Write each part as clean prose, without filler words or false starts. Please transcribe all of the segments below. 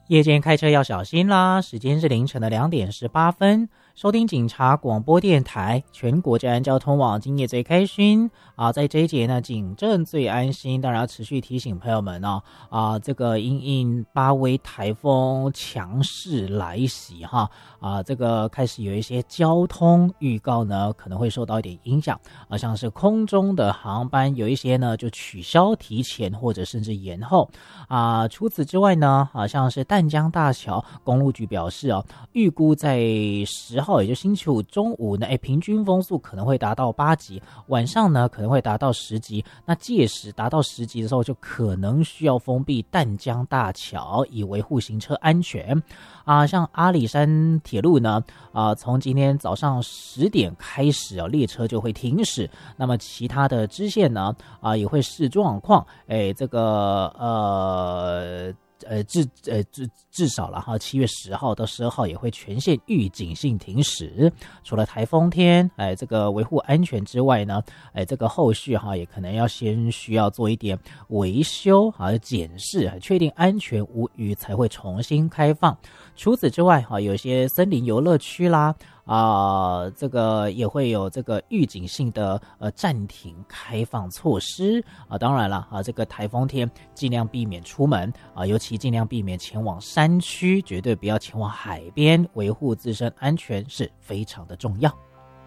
夜间开车要小心啦！时间是凌晨的2:18，收听警察广播电台全国治安交通网，今夜最开心啊！在这一节呢，警政最安心，当然要持续提醒朋友们哦这个因应巴威台风强势来袭哈这个开始有一些交通预告呢，可能会受到一点影响像是空中的航班有一些呢就取消、提前或者甚至延后除此之外呢像是淡江大桥公路局表示预估在10号，也就星期五中午呢，平均风速可能会达到8级，晚上呢可能会达到10级。那届时达到10级的时候，就可能需要封闭淡江大桥，以维护行车安全像阿里山铁路呢从今天早上10点开始列车就会停驶。那么其他的支线呢也会视状况至少了7月10号到12号也会全线预警性停驶。除了台风天这个维护安全之外呢这个后续也可能要先需要做一点维修检视，确定安全无虞才会重新开放。除此之外有一些森林游乐区啦这个也会有这个预警性的暂停开放措施当然了这个台风天尽量避免出门尤其尽量避免前往山区，绝对不要前往海边，维护自身安全是非常的重要。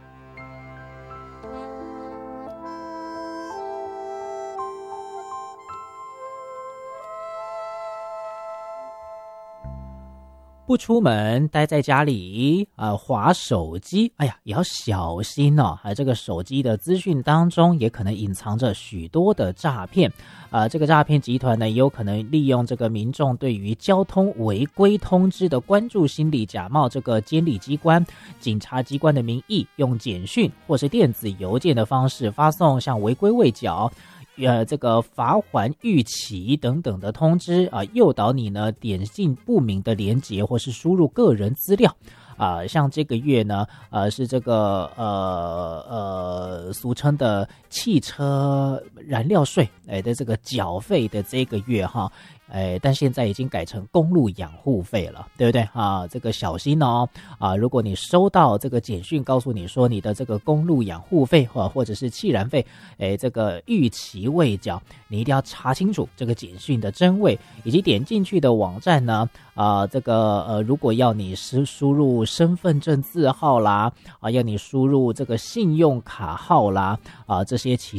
不出门，待在家里滑手机，也要小心这个手机的资讯当中也可能隐藏着许多的诈骗这个诈骗集团呢，也有可能利用这个民众对于交通违规通知的关注心理，假冒这个监理机关、警察机关的名义，用简讯或是电子邮件的方式发送像违规未缴这个罚锾逾期等等的通知诱导你呢点进不明的连结或是输入个人资料像这个月呢是这个俗称的汽车燃料税的这个缴费的这个月但现在已经改成公路养护费了，对不对这个小心如果你收到这个简讯告诉你说你的这个公路养护费或者是汽燃费这个逾期未缴，你一定要查清楚这个简讯的真伪，以及点进去的网站呢这个如果要你输入身份证字号啦要你输入这个信用卡号啦这些其